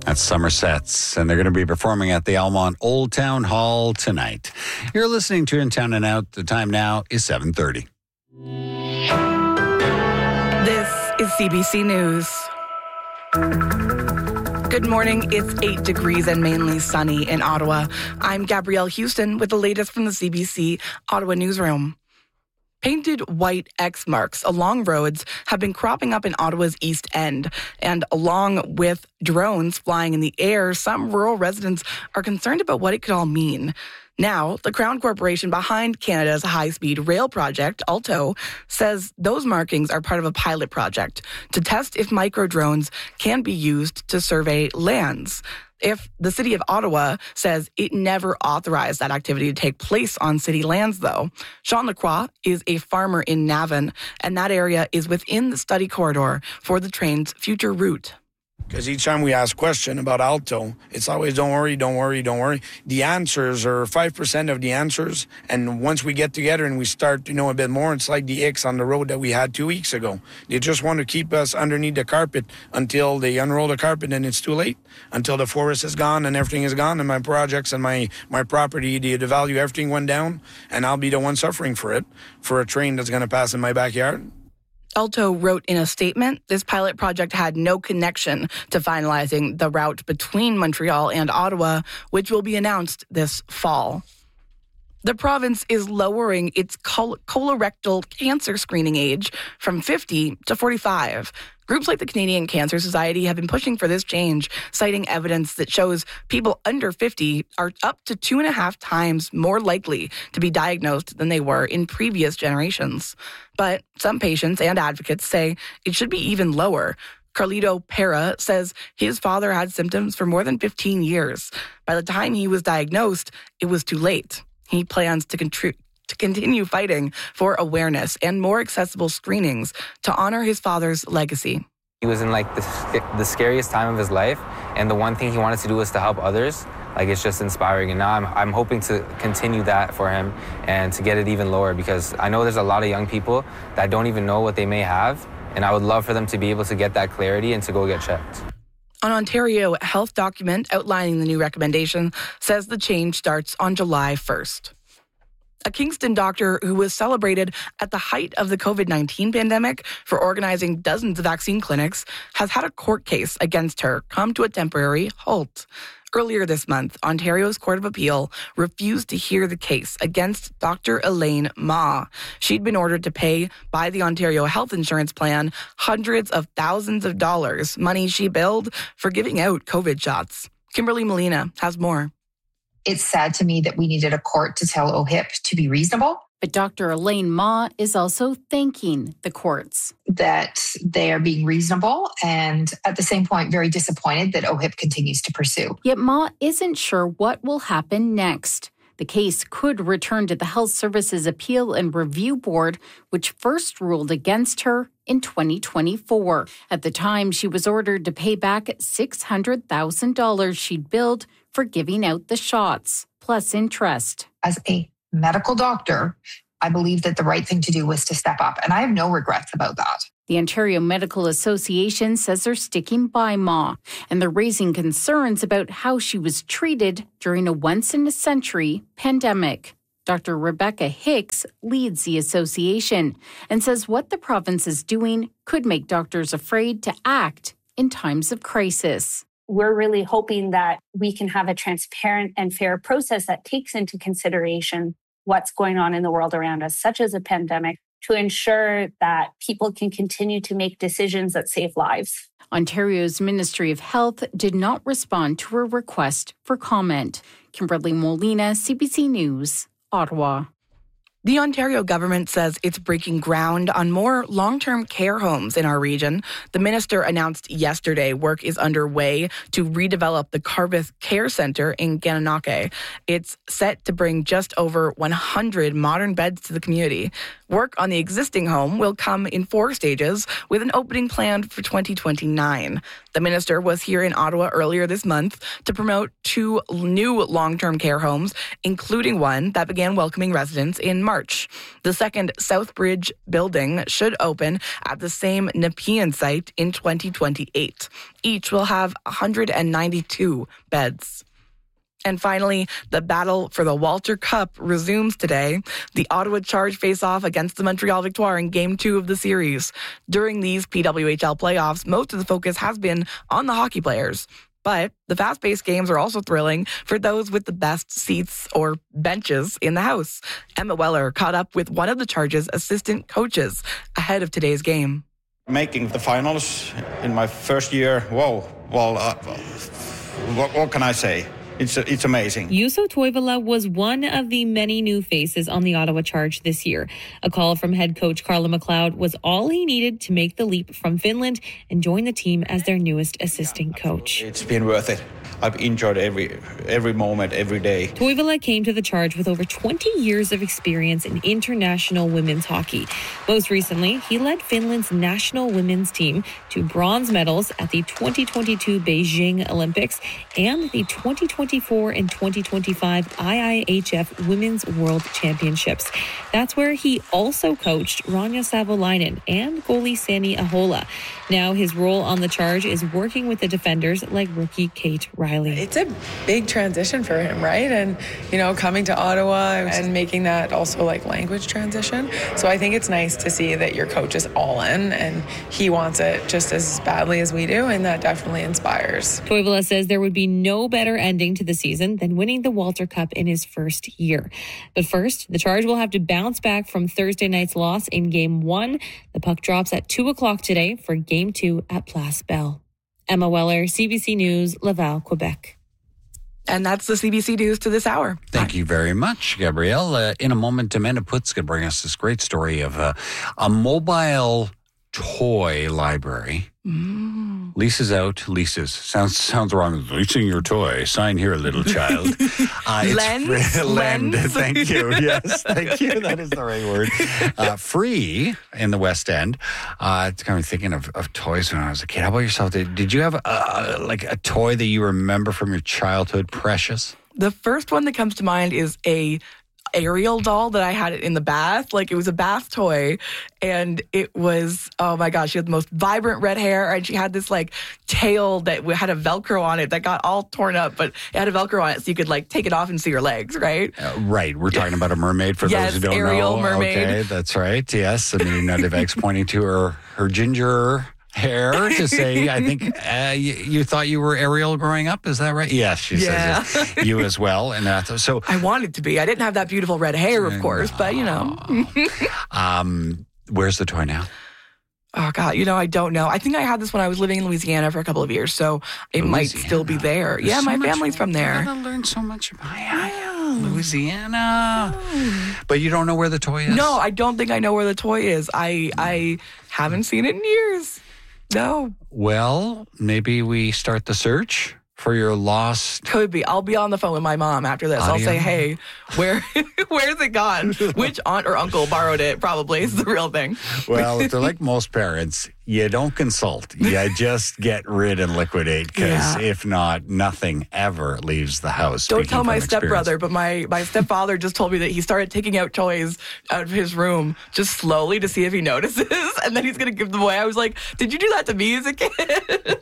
That's Somerset's, and they're going to be performing at the Almont Old Town Hall tonight. You're listening to In Town and Out. The time now is 7:30. This is CBC News. Good morning. It's 8 degrees and mainly sunny in Ottawa. I'm Gabrielle Houston with the latest from the CBC Ottawa newsroom. Painted white X marks along roads have been cropping up in Ottawa's East End. And along with drones flying in the air, some rural residents are concerned about what it could all mean. Now, the Crown Corporation behind Canada's high-speed rail project, Alto, says those markings are part of a pilot project to test if micro-drones can be used to survey lands. If the City of Ottawa says it never authorized that activity to take place on city lands, though. Sean Lacroix is a farmer in Navan, and that area is within the study corridor for the train's future route. Because each time we ask a question about Alto, it's always, don't worry, don't worry, don't worry. The answers are 5% of the answers. And once we get together and we start to know a bit more, it's like the X on the road that we had 2 weeks ago. They just want to keep us underneath the carpet until they unroll the carpet and it's too late. Until the forest is gone and everything is gone and my projects and my property, the value, everything went down. And I'll be the one suffering for it, for a train that's going to pass in my backyard. Alto wrote in a statement, this pilot project had no connection to finalizing the route between Montreal and Ottawa, which will be announced this fall. The province is lowering its colorectal cancer screening age from 50 to 45. Groups like the Canadian Cancer Society have been pushing for this change, citing evidence that shows people under 50 are up to 2.5 times more likely to be diagnosed than they were in previous generations. But some patients and advocates say it should be even lower. Carlito Pera says his father had symptoms for more than 15 years. By the time he was diagnosed, it was too late. He plans to continue fighting for awareness and more accessible screenings to honor his father's legacy. He was in the scariest time of his life, and the one thing he wanted to do was to help others. It's just inspiring, and now I'm hoping to continue that for him and to get it even lower, because I know there's a lot of young people that don't even know what they may have, and I would love for them to be able to get that clarity and to go get checked. An Ontario health document outlining the new recommendation says the change starts on July 1st. A Kingston doctor who was celebrated at the height of the COVID-19 pandemic for organizing dozens of vaccine clinics has had a court case against her come to a temporary halt. Earlier this month, Ontario's Court of Appeal refused to hear the case against Dr. Elaine Ma. She'd been ordered to pay by the Ontario Health Insurance Plan hundreds of thousands of dollars, money she billed for giving out COVID shots. Kimberly Molina has more. It's sad to me that we needed a court to tell OHIP to be reasonable. But Dr. Elaine Ma is also thanking the courts. That they are being reasonable and at the same point very disappointed that OHIP continues to pursue. Yet Ma isn't sure what will happen next. The case could return to the Health Services Appeal and Review Board, which first ruled against her in 2024. At the time, she was ordered to pay back $600,000 she'd billed for giving out the shots, plus interest. As a medical doctor, I believe that the right thing to do was to step up, and I have no regrets about that. The Ontario Medical Association says they're sticking by Ma, and they're raising concerns about how she was treated during a once-in-a-century pandemic. Dr. Rebecca Hicks leads the association and says what the province is doing could make doctors afraid to act in times of crisis. We're really hoping that we can have a transparent and fair process that takes into consideration what's going on in the world around us, such as a pandemic, to ensure that people can continue to make decisions that save lives. Ontario's Ministry of Health did not respond to a request for comment. Kimberly Molina, CBC News, Ottawa. The Ontario government says it's breaking ground on more long-term care homes in our region. The minister announced yesterday work is underway to redevelop the Carbith Care Centre in Gananoque. It's set to bring just over 100 modern beds to the community. Work on the existing home will come in 4 stages, with an opening planned for 2029. The minister was here in Ottawa earlier this month to promote 2 new long-term care homes, including one that began welcoming residents in March. The second Southbridge building should open at the same Nepean site in 2028. Each will have 192 beds. And finally, the battle for the Walter Cup resumes today. The Ottawa Charge face off against the Montreal Victoire in Game 2 of the series. During these PWHL playoffs, most of the focus has been on the hockey players. But the fast-paced games are also thrilling for those with the best seats or benches in the house. Emma Weller caught up with one of the Charge's assistant coaches ahead of today's game. Making the finals in my first year, what can I say? It's amazing. Juuso Toivola was one of the many new faces on the Ottawa Charge this year. A call from head coach Carla McLeod was all he needed to make the leap from Finland and join the team as their newest assistant coach. It's been worth it. I've enjoyed every moment, every day. Toivola came to the Charge with over 20 years of experience in international women's hockey. Most recently, he led Finland's national women's team to bronze medals at the 2022 Beijing Olympics and the 2024 and 2025 IIHF Women's World Championships. That's where he also coached Rania Savolainen and goalie Sani Ahola. Now his role on the Charge is working with the defenders like rookie Kate Riley. It's a big transition for him, right? And, coming to Ottawa and making that also like language transition. So I think it's nice to see that your coach is all in and he wants it just as badly as we do. And that definitely inspires. Toivola says there would be no better ending to the season than winning the Walter Cup in his first year. But first, the Charge will have to bounce back from Thursday night's loss in Game 1. The puck drops at 2 o'clock today for Game 2 at Place Bell. Emma Weller, CBC News, Laval, Quebec. And that's the CBC News to this hour. Thank you very much, Gabrielle. In a moment, Amanda Putt's going to bring us this great story of a mobile toy library. Leases out. Leases. Sounds wrong. Leasing your toy. Sign here, little child. Lend. Thank you. Yes, thank you. That is the right word. Free in the West End. It's kind of thinking of toys when I was a kid. How about yourself? Did you have a toy that you remember from your childhood, precious? The first one that comes to mind is a Ariel doll that I had in the bath. Like, it was a bath toy, and it was, oh my gosh, she had the most vibrant red hair, and she had this like tail that had a Velcro on it that got all torn up, but it had a Velcro on it so you could like take it off and see her legs, right? Right. We're talking about a mermaid for those who don't Ariel know. Mermaid. Okay, that's right. Yes. I mean, Devek's pointing to her ginger hair to say, I think you thought you were Ariel growing up. Is that right? Yes, she says it. You as well. And so I wanted to be. I didn't have that beautiful red hair, of course, but where's the toy now? Oh, God, I don't know. I think I had this when I was living in Louisiana for a couple of years, so it might still be there. There's my family's from there. I gotta learn so much about Louisiana. But you don't know where the toy is? No, I don't think I know where the toy is. I haven't seen it in years. No. Well, maybe we start the search for your lost... Could be. I'll be on the phone with my mom after this. Audio? I'll say, hey, where's it gone? Which aunt or uncle borrowed it? Probably is the real thing. Well, if they're like most parents, you don't consult. You just get rid and liquidate, because if not, nothing ever leaves the house. Don't tell my stepbrother, but my stepfather just told me that he started taking out toys out of his room just slowly to see if he notices, and then he's going to give them away. I was like, did you do that to me as a kid?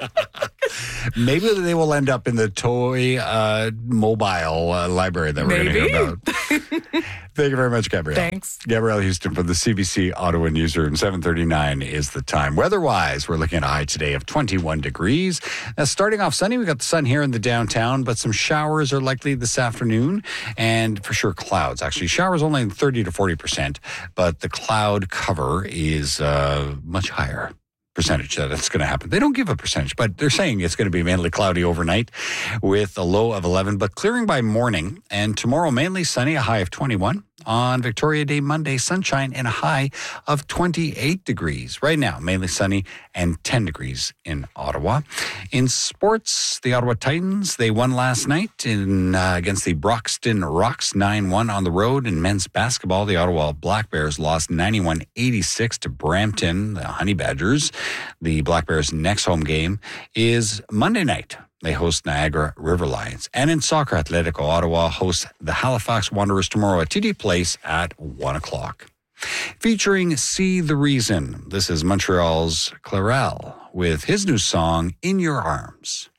Maybe they will end up in the toy mobile library that we're going to hear about. Thank you very much, Gabrielle. Thanks. Gabrielle Houston from the CBC Ottawa Newsroom. 7:39 is the time. Weather-wise, we're looking at a high today of 21 degrees. Now, starting off sunny, we've got the sun here in the downtown, but some showers are likely this afternoon, and for sure clouds. Actually, showers only 30 to 40%, but the cloud cover is much higher percentage that it's going to happen. They don't give a percentage, but they're saying it's going to be mainly cloudy overnight with a low of 11, but clearing by morning. And tomorrow, mainly sunny, a high of 21. On Victoria Day Monday, sunshine and a high of 28 degrees. Right now, mainly sunny and 10 degrees in Ottawa. In sports, the Ottawa Titans, they won last night against the Broxton Rocks 9-1 on the road. In men's basketball, the Ottawa Black Bears lost 91-86 to Brampton, the Honey Badgers. The Black Bears' next home game is Monday night. They host Niagara River Lions. And in soccer, Atletico Ottawa hosts the Halifax Wanderers tomorrow at TD Place at 1 o'clock. Featuring See the Reason, this is Montreal's Clarel with his new song, In Your Arms.